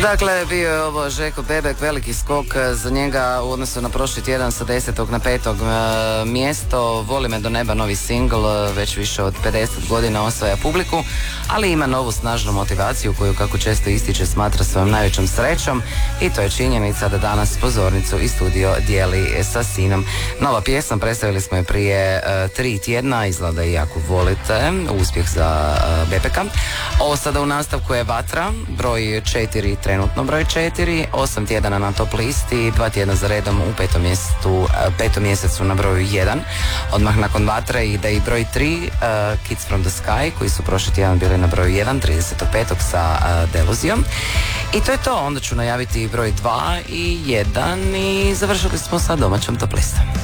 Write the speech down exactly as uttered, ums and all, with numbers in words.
Dakle, bio je ovo Željko Bebek, veliki skok za njega u odnosu na prošli tjedan sa desetog na petog mjesto. Voli me do neba, novi singl, već više od pedeset godina osvaja publiku, ali ima novu snažnu motivaciju koju, kako često ističe, smatra svojom najvećom srećom, i to je činjenica da danas pozornicu i studio dijeli sa sinom. Nova pjesma, predstavili smo je prije uh, tri tjedna, izgleda i jako volite, uspjeh za uh, Bebeka. Ovo sada u nastavku je Vatra, broj četiri, trenutno broj četiri, osam tjedana na top listi, dva tjedna za redom u petom mjesecu, petom mjesecu na broju jedan. Odmah nakon Vatre ide i broj tri, uh, Kids from the Sky, koji su prošli tjedan bili na broju jedan, tridesetog petog sa uh, Deluzijom. I to je to, onda ću najaviti broj dva i jedan i završili smo sa domaćom top listom.